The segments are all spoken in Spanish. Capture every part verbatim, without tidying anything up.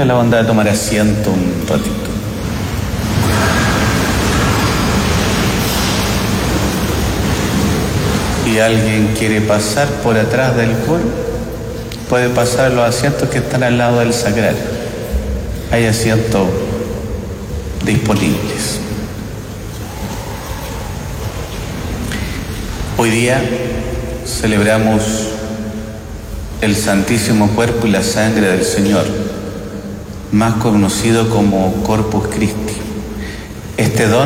Tenga la bondad de tomar asiento un ratito. Si alguien quiere pasar por atrás del coro, puede pasar a los asientos que están al lado del sagrario. Hay asientos disponibles. Hoy día celebramos el Santísimo Cuerpo y la Sangre del Señor, más conocido como Corpus Christi. Este don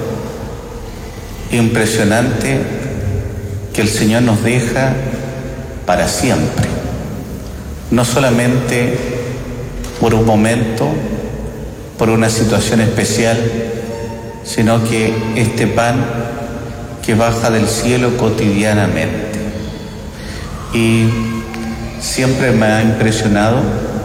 impresionante que el Señor nos deja para siempre, no solamente por un momento, por una situación especial, sino que este pan que baja del cielo cotidianamente. Y siempre me ha impresionado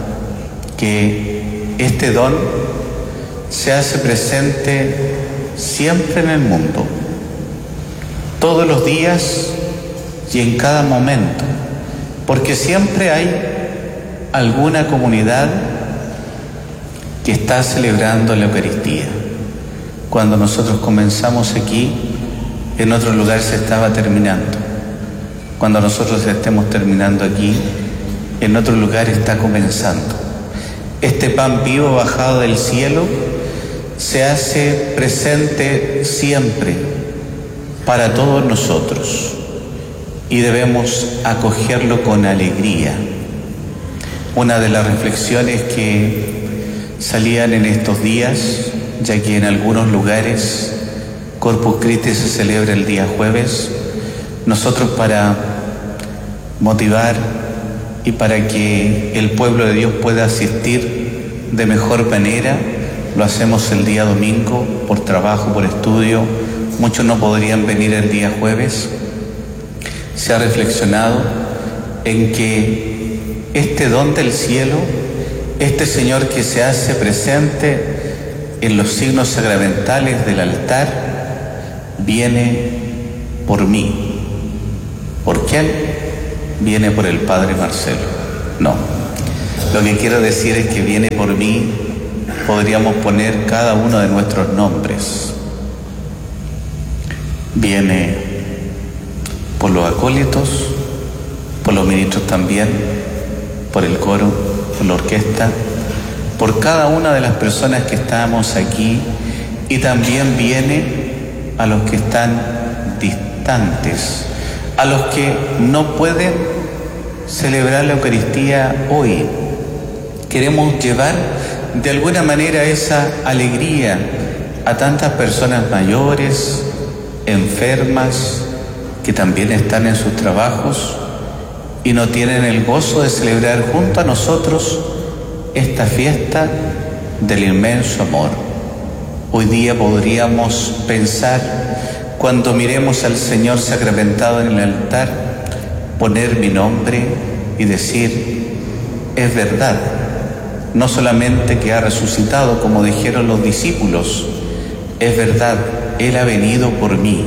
que este don se hace presente siempre en el mundo, todos los días y en cada momento, porque siempre hay alguna comunidad que está celebrando la Eucaristía. Cuando nosotros comenzamos aquí, en otro lugar se estaba terminando. Cuando nosotros estemos terminando aquí, en otro lugar está comenzando. Este pan vivo bajado del cielo se hace presente siempre para todos nosotros y debemos acogerlo con alegría. Una de las reflexiones que salían en estos días, ya que en algunos lugares Corpus Christi se celebra el día jueves, nosotros para motivar y para que el pueblo de Dios pueda asistir de mejor manera, lo hacemos el día domingo por trabajo, por estudio. Muchos no podrían venir el día jueves. Se ha reflexionado en que este don del cielo, este Señor que se hace presente en los signos sacramentales del altar, viene por mí. ¿Por quién? Viene por el Padre Marcelo. No. Lo que quiero decir es que viene por mí, podríamos poner cada uno de nuestros nombres. Viene por los acólitos, por los ministros también, por el coro, por la orquesta, por cada una de las personas que estamos aquí, y también viene a los que están distantes, a los que no pueden celebrar la Eucaristía hoy. Queremos llevar de alguna manera esa alegría a tantas personas mayores, enfermas, que también están en sus trabajos y no tienen el gozo de celebrar junto a nosotros esta fiesta del inmenso amor. Hoy día podríamos pensar, cuando miremos al Señor sacramentado en el altar, poner mi nombre y decir, es verdad, no solamente que ha resucitado, como dijeron los discípulos, es verdad, Él ha venido por mí.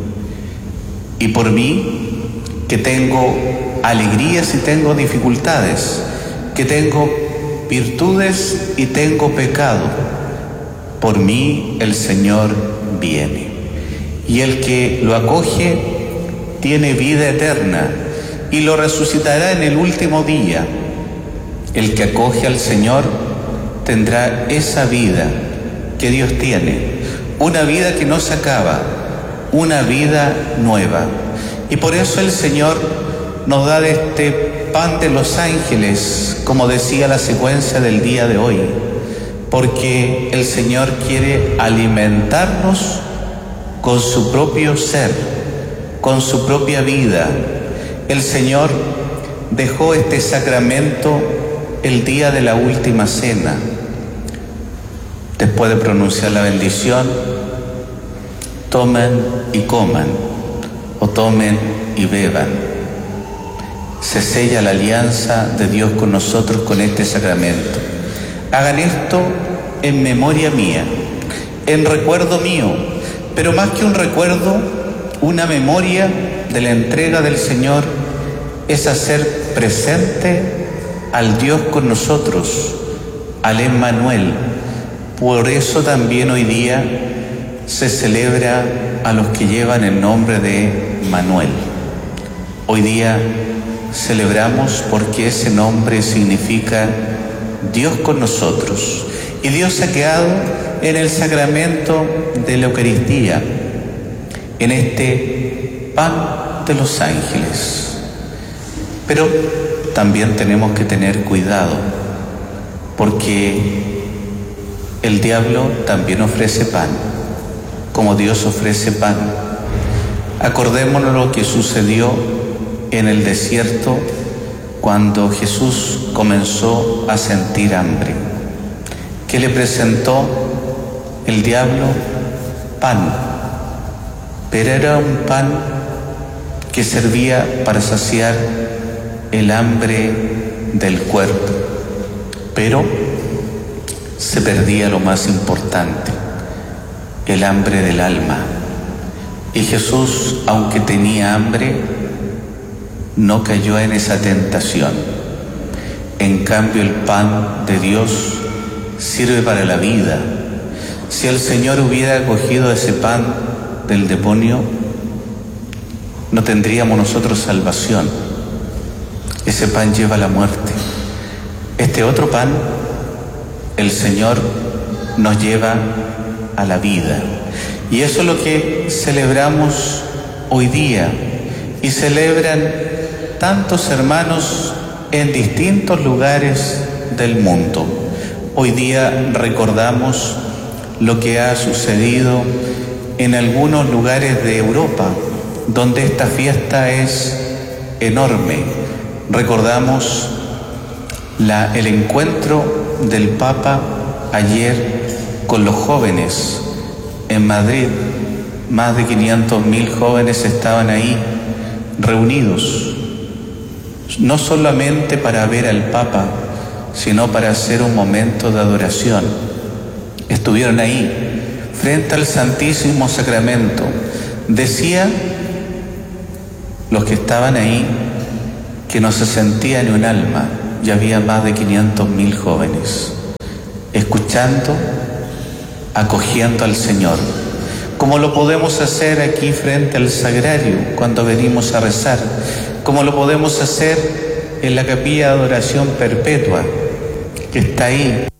Y por mí, que tengo alegrías y tengo dificultades, que tengo virtudes y tengo pecado, por mí el Señor viene. Y el que lo acoge tiene vida eterna y lo resucitará en el último día. El que acoge al Señor tendrá esa vida que Dios tiene, una vida que no se acaba, una vida nueva. Y por eso el Señor nos da de este pan de los ángeles, como decía la secuencia del día de hoy, porque el Señor quiere alimentarnos con su propio ser, con su propia vida. El Señor dejó este sacramento el día de la última cena. Después de pronunciar la bendición, tomen y coman, o tomen y beban. Se sella la alianza de Dios con nosotros con este sacramento. Hagan esto en memoria mía, en recuerdo mío, pero más que un recuerdo, una memoria de la entrega del Señor es hacer presente al Dios con nosotros, al Emmanuel. Por eso también hoy día se celebra a los que llevan el nombre de Manuel. Hoy día celebramos porque ese nombre significa Dios con nosotros. Y Dios se ha quedado en el sacramento de la Eucaristía, en este pan de los ángeles. Pero también tenemos que tener cuidado, porque el diablo también ofrece pan, como Dios ofrece pan. Acordémonos lo que sucedió en el desierto cuando Jesús comenzó a sentir hambre. ¿Qué le presentó el diablo? Pan. Pero era un pan que servía para saciar el hambre del cuerpo. Pero se perdía lo más importante, el hambre del alma. Y Jesús, aunque tenía hambre, no cayó en esa tentación. En cambio, el pan de Dios sirve para la vida. Si el Señor hubiera cogido ese pan del demonio, no tendríamos nosotros salvación. Ese pan lleva a la muerte. Este otro pan, el Señor nos lleva a la vida. Y eso es lo que celebramos hoy día. Y celebran tantos hermanos en distintos lugares del mundo. Hoy día recordamos lo que ha sucedido en algunos lugares de Europa, donde esta fiesta es enorme. Recordamos la, el encuentro del Papa ayer con los jóvenes en Madrid. Más de quinientos mil jóvenes estaban ahí reunidos, no solamente para ver al Papa, sino para hacer un momento de adoración. Estuvieron ahí, frente al Santísimo Sacramento. Decía los que estaban ahí que no se sentía ni un alma. Ya había más de quinientos mil jóvenes, escuchando, acogiendo al Señor, como lo podemos hacer aquí frente al sagrario cuando venimos a rezar, como lo podemos hacer en la capilla de adoración perpetua, que está ahí.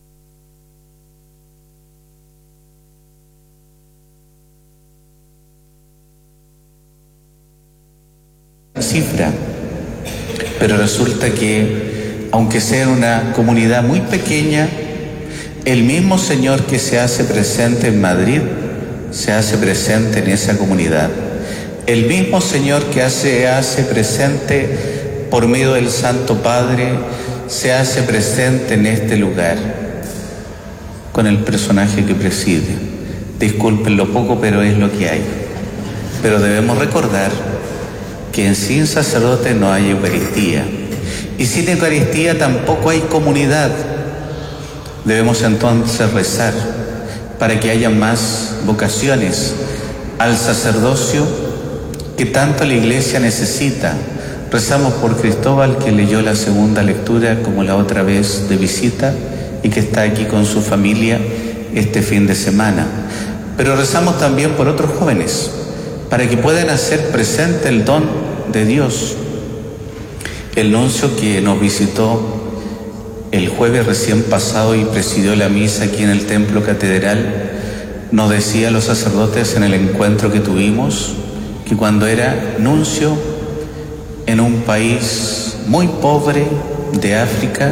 Cifra, pero resulta que aunque sea una comunidad muy pequeña, el mismo Señor que se hace presente en Madrid se hace presente en esa comunidad. El mismo Señor que hace, hace presente por medio del Santo Padre se hace presente en este lugar con el personaje que preside. Disculpen lo poco, pero es lo que hay. Pero debemos recordar que sin sacerdote no hay Eucaristía. Y sin Eucaristía tampoco hay comunidad. Debemos entonces rezar para que haya más vocaciones al sacerdocio que tanto la Iglesia necesita. Rezamos por Cristóbal, que leyó la segunda lectura como la otra vez de visita y que está aquí con su familia este fin de semana. Pero rezamos también por otros jóvenes, para que puedan hacer presente el don de Dios. El nuncio que nos visitó el jueves recién pasado y presidió la misa aquí en el Templo Catedral, nos decía a los sacerdotes en el encuentro que tuvimos, que cuando era nuncio en un país muy pobre de África,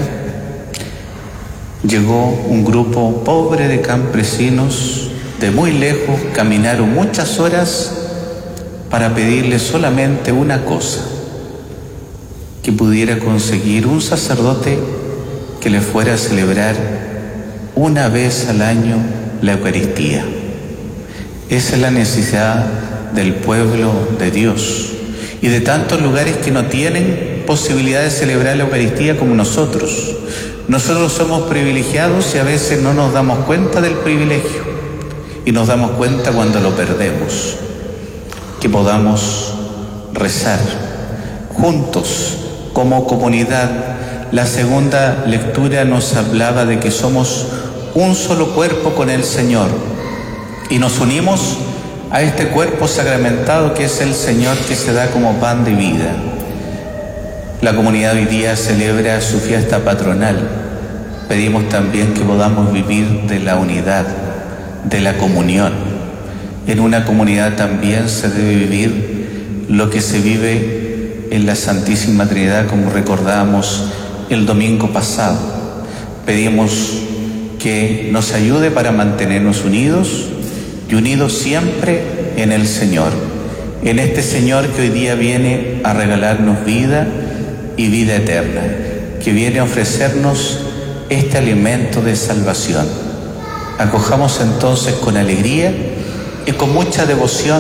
llegó un grupo pobre de campesinos de muy lejos, caminaron muchas horas para pedirle solamente una cosa: que pudiera conseguir un sacerdote que le fuera a celebrar una vez al año la Eucaristía. Esa es la necesidad del pueblo de Dios y de tantos lugares que no tienen posibilidad de celebrar la Eucaristía como nosotros. Nosotros somos privilegiados y a veces no nos damos cuenta del privilegio y nos damos cuenta cuando lo perdemos. Que podamos rezar juntos como comunidad La segunda lectura nos hablaba de que somos un solo cuerpo con el Señor y nos unimos a este cuerpo sacramentado que es el Señor, que se da como pan de vida. La comunidad hoy día celebra su fiesta patronal. Pedimos también que podamos vivir de la unidad, de la comunión. En una comunidad también se debe vivir lo que se vive en la Santísima Trinidad, como recordamos el domingo pasado. Pedimos que nos ayude para mantenernos unidos y unidos siempre en el Señor, en este Señor que hoy día viene a regalarnos vida y vida eterna, que viene a ofrecernos este alimento de salvación. Acojamos entonces con alegría y con mucha devoción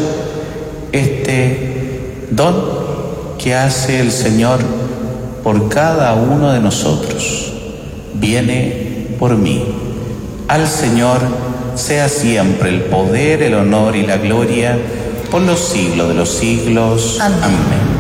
este don que hace el Señor por cada uno de nosotros. Viene por mí. Al Señor sea siempre el poder, el honor y la gloria por los siglos de los siglos. Amén. Amén.